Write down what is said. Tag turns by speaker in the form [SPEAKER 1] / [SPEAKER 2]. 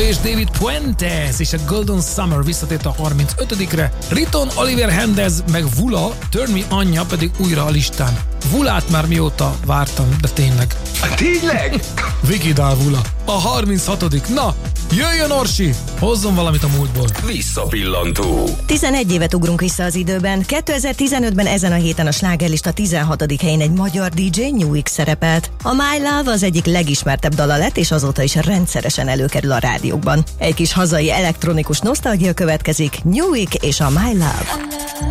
[SPEAKER 1] és David Puentes és a Golden Summer visszatért a 35-re, Riton, Oliver Hendez meg Vula, Turn Me Anya pedig újra a listán. Vulát már mióta vártam, de tényleg.
[SPEAKER 2] Tényleg?
[SPEAKER 1] Viki Dál Vula. A 36. Na, jöjjön Orsi! Hozzon valamit a múltból.
[SPEAKER 2] Visszapillantó.
[SPEAKER 3] 11 évet ugrunk vissza az időben. 2015-ben ezen a héten a slágerlista 16. helyén egy magyar DJ, New X szerepelt. A My Love az egyik legismertebb dala lett, és azóta is rendszeresen előkerül a rádiókban. Egy kis hazai elektronikus nosztalgia következik, New X és a My Love.